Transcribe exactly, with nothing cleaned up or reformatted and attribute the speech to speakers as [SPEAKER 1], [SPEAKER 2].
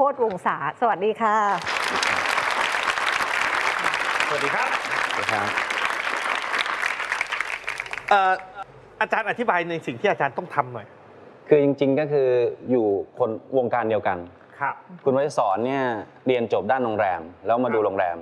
[SPEAKER 1] ตรวงศาสวัสดีค่ะ
[SPEAKER 2] สวัสดีครับ
[SPEAKER 3] สวัสดีครับ
[SPEAKER 2] เอ่ออาจารย์อธิบายในสิ่งที่อาจารย์ต้องทำหน่อย
[SPEAKER 3] คือจริงๆก็คืออยู่คนวงการเดียวกัน
[SPEAKER 2] ครับ
[SPEAKER 3] คุณวัชสอนเนี่ยเรียนจบด้านโรงแรมแล้วมาดูโรงแรม